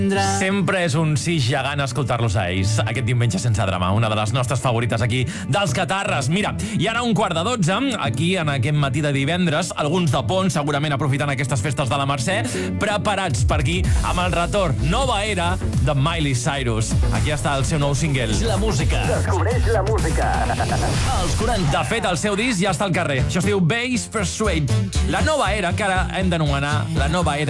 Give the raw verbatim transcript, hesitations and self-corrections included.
Sempre és un sí gegant escoltar-los a ells aquest diumenge sense drama, una de les nostres favorites aquí dels Catarres. Mira, i ara un quart de dotze, aquí en aquest matí de divendres, alguns de pont, segurament aprofitant aquestes festes de la Mercè, preparats per aquí amb el retorn Nova Era de Miley Cyrus. Aquí està el seu nou single. La música. Descobreix la música. Els quaranta. De fet, el seu disc ja està al carrer. Això es diu Bass Persuade. La nova era, que ara hem d'anomenar la nova era